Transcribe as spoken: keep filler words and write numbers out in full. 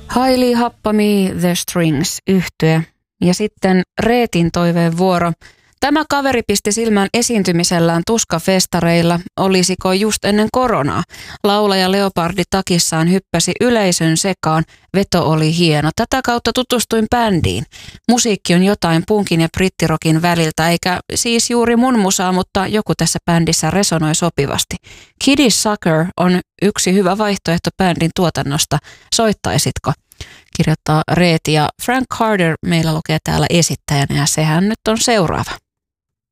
Hailey Happami, The Strings -yhtye. Ja sitten Reetin toiveen vuoro. Tämä kaveri pisti silmään esiintymisellään tuskafestareilla, olisiko just ennen koronaa. Laulaja leopardi takissaan hyppäsi yleisön sekaan, veto oli hieno. Tätä kautta tutustuin bändiin. Musiikki on jotain punkin ja brittirokin väliltä, eikä siis juuri mun musaa, mutta joku tässä bändissä resonoi sopivasti. Kitty Sucker on yksi hyvä vaihtoehto bändin tuotannosta. Soittaisitko? Kirjoittaa Reeti, ja Frank Carter meillä lukee täällä esittäjänä, ja sehän nyt on seuraava.